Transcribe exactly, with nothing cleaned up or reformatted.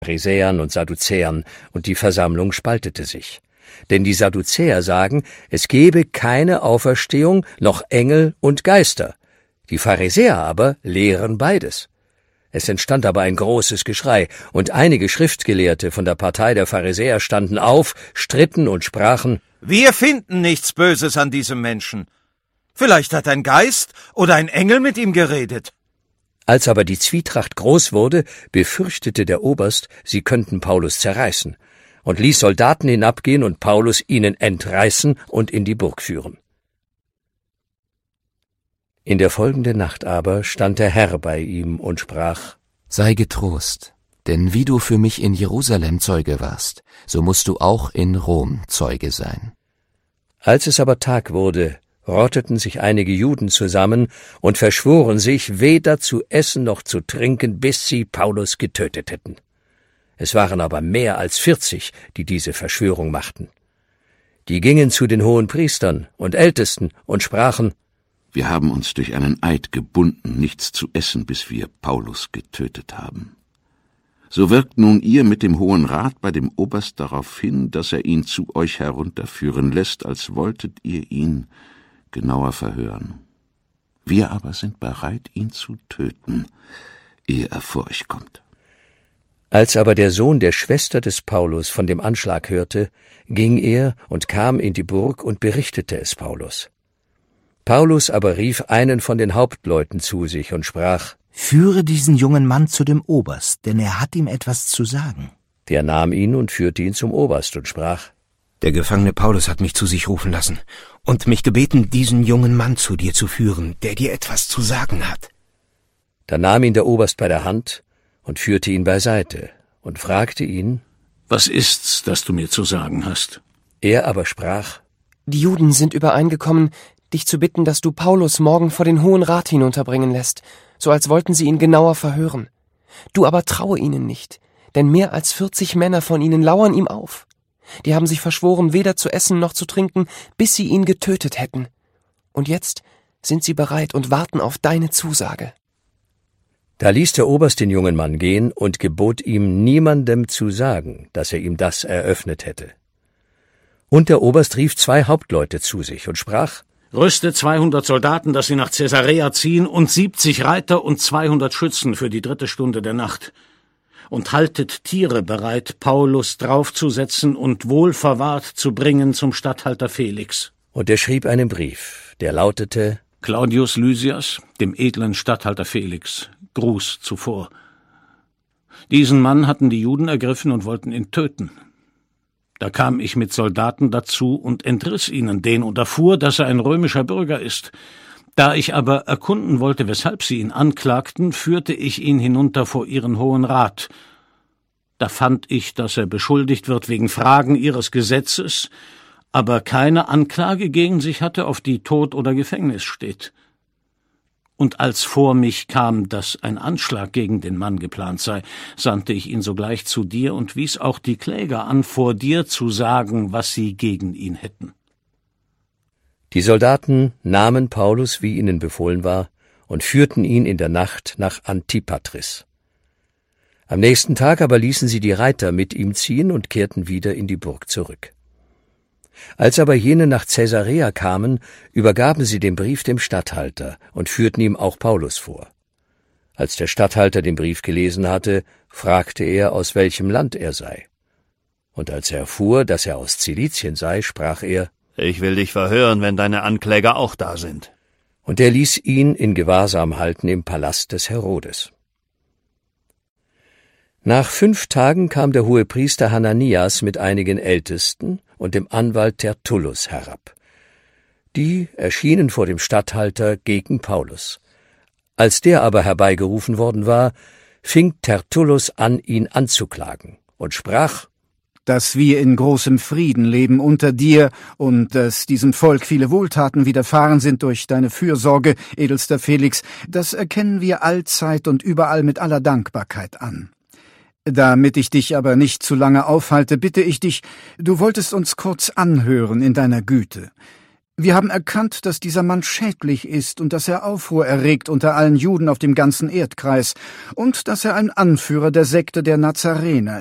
Pharisäern und Sadduzäern, und die Versammlung spaltete sich. Denn die Sadduzäer sagen, es gebe keine Auferstehung, noch Engel und Geister. Die Pharisäer aber lehren beides. Es entstand aber ein großes Geschrei, und einige Schriftgelehrte von der Partei der Pharisäer standen auf, stritten und sprachen: Wir finden nichts Böses an diesem Menschen. Vielleicht hat ein Geist oder ein Engel mit ihm geredet. Als aber die Zwietracht groß wurde, befürchtete der Oberst, sie könnten Paulus zerreißen, und ließ Soldaten hinabgehen und Paulus ihnen entreißen und in die Burg führen. In der folgenden Nacht aber stand der Herr bei ihm und sprach: Sei getrost, denn wie du für mich in Jerusalem Zeuge warst, so musst du auch in Rom Zeuge sein. Als es aber Tag wurde, rotteten sich einige Juden zusammen und verschworen sich, weder zu essen noch zu trinken, bis sie Paulus getötet hätten. Es waren aber mehr als vierzig, die diese Verschwörung machten. Die gingen zu den Hohenpriestern und Ältesten und sprachen: Wir haben uns durch einen Eid gebunden, nichts zu essen, bis wir Paulus getötet haben. So wirkt nun ihr mit dem Hohen Rat bei dem Oberst darauf hin, dass er ihn zu euch herunterführen lässt, als wolltet ihr ihn genauer verhören. Wir aber sind bereit, ihn zu töten, ehe er vor euch kommt. Als aber der Sohn der Schwester des Paulus von dem Anschlag hörte, ging er und kam in die Burg und berichtete es Paulus. Paulus aber rief einen von den Hauptleuten zu sich und sprach: Führe diesen jungen Mann zu dem Oberst, denn er hat ihm etwas zu sagen. Der nahm ihn und führte ihn zum Oberst und sprach: Der Gefangene Paulus hat mich zu sich rufen lassen und mich gebeten, diesen jungen Mann zu dir zu führen, der dir etwas zu sagen hat. Da nahm ihn der Oberst bei der Hand und führte ihn beiseite und fragte ihn: Was ist's, das du mir zu sagen hast? Er aber sprach: Die Juden sind übereingekommen, dich zu bitten, dass du Paulus morgen vor den Hohen Rat hinunterbringen lässt, so als wollten sie ihn genauer verhören. Du aber traue ihnen nicht, denn mehr als vierzig Männer von ihnen lauern ihm auf. Die haben sich verschworen, weder zu essen noch zu trinken, bis sie ihn getötet hätten. Und jetzt sind sie bereit und warten auf deine Zusage. Da ließ der Oberst den jungen Mann gehen und gebot ihm, niemandem zu sagen, dass er ihm das eröffnet hätte. Und der Oberst rief zwei Hauptleute zu sich und sprach: Rüste zweihundert Soldaten, dass sie nach Caesarea ziehen, und siebzig Reiter und zweihundert Schützen für die dritte Stunde der Nacht. Und haltet Tiere bereit, Paulus draufzusetzen und wohlverwahrt zu bringen zum Statthalter Felix. Und er schrieb einen Brief, der lautete: Claudius Lysias, dem edlen Statthalter Felix, Gruß zuvor. Diesen Mann hatten die Juden ergriffen und wollten ihn töten. Da kam ich mit Soldaten dazu und entriss ihnen den und erfuhr, dass er ein römischer Bürger ist. Da ich aber erkunden wollte, weshalb sie ihn anklagten, führte ich ihn hinunter vor ihren Hohen Rat. Da fand ich, dass er beschuldigt wird wegen Fragen ihres Gesetzes, aber keine Anklage gegen sich hatte, auf die Tod oder Gefängnis steht. Und als vor mich kam, dass ein Anschlag gegen den Mann geplant sei, sandte ich ihn sogleich zu dir und wies auch die Kläger an, vor dir zu sagen, was sie gegen ihn hätten. Die Soldaten nahmen Paulus, wie ihnen befohlen war, und führten ihn in der Nacht nach Antipatris. Am nächsten Tag aber ließen sie die Reiter mit ihm ziehen und kehrten wieder in die Burg zurück. Als aber jene nach Caesarea kamen, übergaben sie den Brief dem Statthalter und führten ihm auch Paulus vor. Als der Statthalter den Brief gelesen hatte, fragte er, aus welchem Land er sei. Und als er erfuhr, dass er aus Zilizien sei, sprach er: Ich will dich verhören, wenn deine Ankläger auch da sind. Und er ließ ihn in Gewahrsam halten im Palast des Herodes. Nach fünf Tagen kam der Hohepriester Hananias mit einigen Ältesten und dem Anwalt Tertullus herab. Die erschienen vor dem Statthalter gegen Paulus. Als der aber herbeigerufen worden war, fing Tertullus an, ihn anzuklagen und sprach: Dass wir in großem Frieden leben unter dir und dass diesem Volk viele Wohltaten widerfahren sind durch deine Fürsorge, edelster Felix, das erkennen wir allzeit und überall mit aller Dankbarkeit an. Damit ich dich aber nicht zu lange aufhalte, bitte ich dich, du wolltest uns kurz anhören in deiner Güte. Wir haben erkannt, dass dieser Mann schädlich ist und dass er Aufruhr erregt unter allen Juden auf dem ganzen Erdkreis und dass er ein Anführer der Sekte der Nazarener